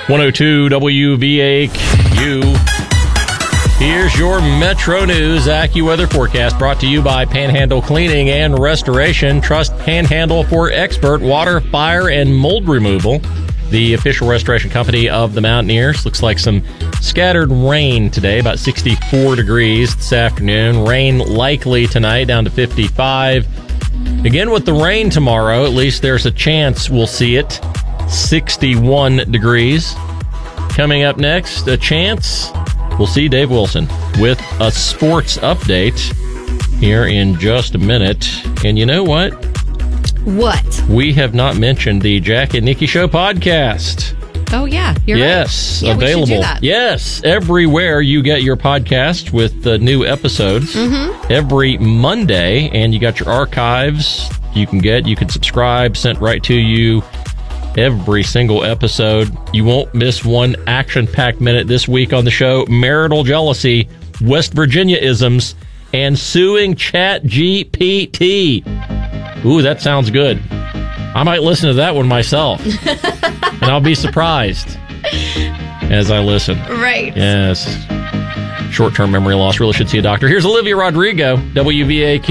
102 WVAQ. Here's your Metro News AccuWeather forecast brought to you by Panhandle Cleaning and Restoration. Trust Panhandle for expert water, fire, and mold removal. The official restoration company of the Mountaineers. Looks like some scattered rain today, about 64 degrees this afternoon. Rain likely tonight, down to 55. Again, with the rain tomorrow, at least there's a chance we'll see it. 61 degrees. Coming up next, a chance we'll see Dave Wilson with a sports update here in just a minute. And you know what? What? We have not mentioned the Jack and Nikki Show podcast. Oh, yeah. You're yes, right. Yeah, available. we should do that. Yes, everywhere you get your podcast with new episodes every Monday, and you got your archives you can subscribe, sent right to you every single episode. You won't miss one action-packed minute this week on the show. Marital jealousy, West Virginia isms, and suing ChatGPT. Ooh, that sounds good. I might listen to that one myself. And I'll be surprised as I listen. Right. Yes. Short-term memory loss. Really should see a doctor. Here's Olivia Rodrigo, WVAQ.